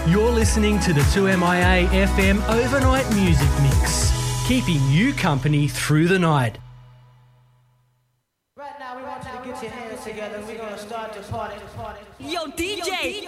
You're listening to the 2MIA FM Overnight Music Mix, keeping you company through the night. Right now we want you to get your hands together. We're going to start the party. Yo, DJ!